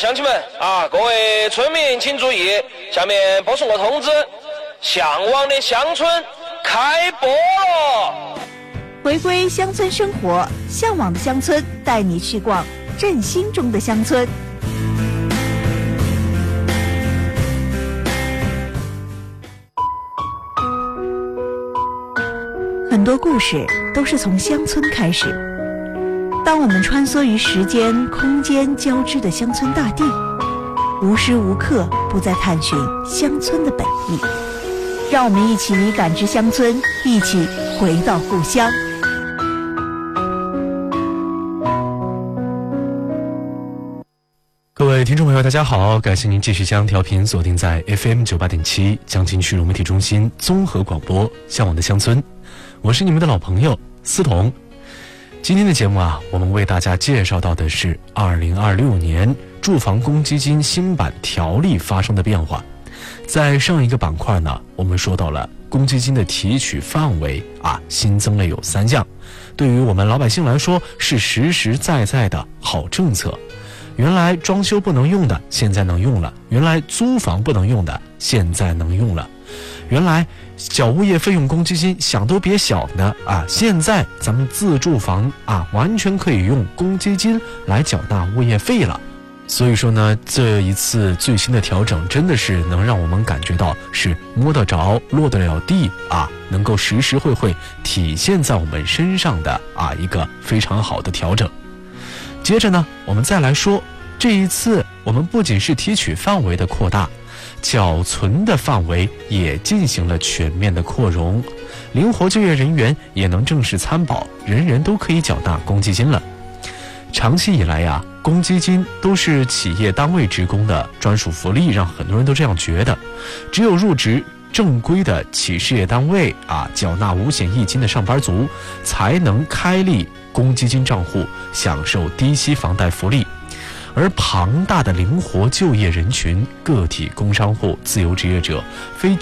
乡亲们啊，各位村民请注意，下面播送个通知，向往的乡村开播了。 回归乡村生活，向往的乡村带你去逛振兴中的乡村。很多故事都是从乡村开始。当我们穿梭于时间、空间交织的乡村大地，无时无刻不在探寻乡村的本意。让我们一起感知乡村，一起回到故乡。 各位听众朋友大家好，感谢您继续将调频锁定在 FM 98.7江津区融媒体中心综合广播向往的乡村，我是你们的老朋友思彤。今天的节目啊，我们为大家介绍到的是2026年住房公积金新版条例发生的变化。在上一个板块呢，我们说到了公积金的提取范围啊，新增了有3项，对于我们老百姓来说是实实在在的好政策。原来装修不能用的现在能用了，原来租房不能用的现在能用了，原来缴物业费用公积金想都别想的啊，现在咱们自住房啊完全可以用公积金来缴纳物业费了。所以说呢，这一次最新的调整真的是能让我们感觉到是摸得着落得了地啊，能够实实惠惠体现在我们身上的啊一个非常好的调整。接着呢，我们再来说，这一次我们不仅是提取范围的扩大，缴存的范围也进行了全面的扩容，灵活就业人员也能正式参保，人人都可以缴纳公积金了。长期以来呀，公积金都是企业单位职工的专属福利，让很多人都这样觉得。只有入职正规的企事业单位啊，缴纳五险一金的上班族，才能开立公积金账户，享受低息房贷福利。而庞大的灵活就业人群，个体工商户、自由职业者、非